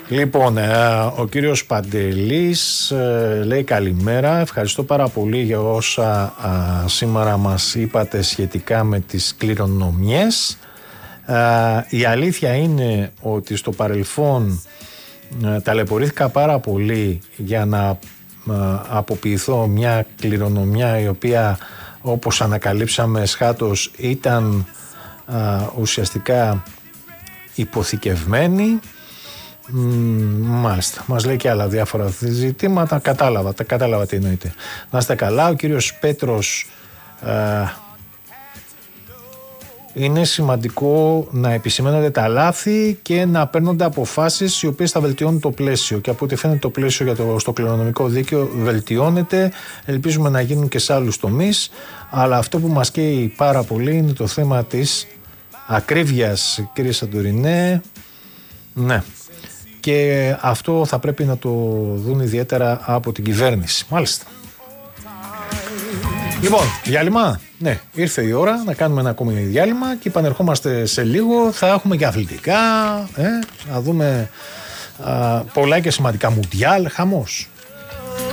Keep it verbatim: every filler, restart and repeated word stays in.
Λοιπόν, ο κύριος Παντελής λέει καλημέρα, ευχαριστώ πάρα πολύ για όσα σήμερα μας είπατε σχετικά με τις κληρονομιές. Η αλήθεια είναι ότι στο παρελθόν ταλαιπωρήθηκα πάρα πολύ για να αποποιηθώ μια κληρονομιά η οποία, όπως ανακαλύψαμε σχάτως, ήταν ουσιαστικά υποθηκευμένη. Μάλιστα, μας λέει και άλλα διάφορα ζητήματα. Κατάλαβα, τα κατάλαβα τι εννοείται. Να είστε καλά. Ο κύριος Πέτρος, ε, είναι σημαντικό να επισημαίνονται τα λάθη και να παίρνονται αποφάσεις οι οποίες θα βελτιώνουν το πλαίσιο, και από ό,τι φαίνεται το πλαίσιο για το, στο κληρονομικό δίκαιο βελτιώνεται. Ελπίζουμε να γίνουν και σε άλλους τομείς, αλλά αυτό που μας καίει πάρα πολύ είναι το θέμα της ακρίβειας, κύριε Σαντουρινέ. Ναι. Και αυτό θα πρέπει να το δουν ιδιαίτερα από την κυβέρνηση. Μάλιστα. Λοιπόν, διάλειμμα. Ναι, ήρθε η ώρα να κάνουμε ένα ακόμη διάλειμμα και επανερχόμαστε σε λίγο. Θα έχουμε και αθλητικά, ε, να δούμε α, πολλά και σημαντικά μουντιάλ, χαμός.